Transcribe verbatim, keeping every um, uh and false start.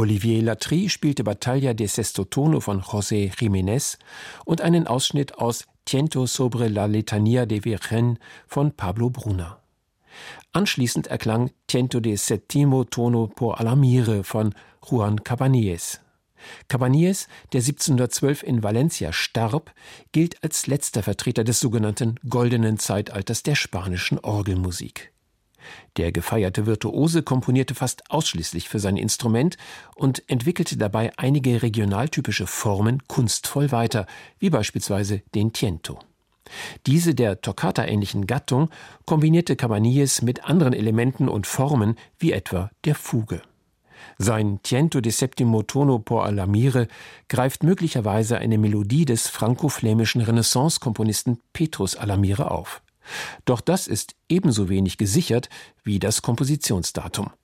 Olivier Latry spielte Battaglia de Sesto Tono von José Jiménez und einen Ausschnitt aus Tiento sobre la letanía de Virgen von Pablo Bruna. Anschließend erklang Tiento de Sétimo Tono por Alamire von Juan Cabanilles. Cabanilles, der siebzehnhundertzwölf in Valencia starb, gilt als letzter Vertreter des sogenannten Goldenen Zeitalters der spanischen Orgelmusik. Der gefeierte Virtuose komponierte fast ausschließlich für sein Instrument und entwickelte dabei einige regionaltypische Formen kunstvoll weiter, wie beispielsweise den Tiento. Diese der Toccata-ähnlichen Gattung kombinierte Cabanilles mit anderen Elementen und Formen, wie etwa der Fuge. Sein Tiento de Sétimo Tono por Alamire greift möglicherweise eine Melodie des franco-flämischen Renaissance-Komponisten Petrus Alamire auf. Doch das ist ebenso wenig gesichert wie das Kompositionsdatum.